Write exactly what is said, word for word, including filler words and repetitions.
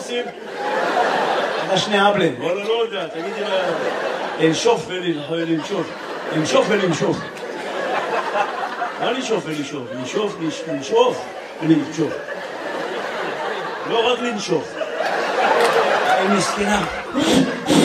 עושים? אתה שני אבלן. וואלה, לא יודע, תגידי לה... לנשוף ולנשוף. לנשוף ולנשוף. מה לנשוף ולנשוף? לנשוף, לנשוף ולנשוף. לא רק לנשוף. היא מסכנה.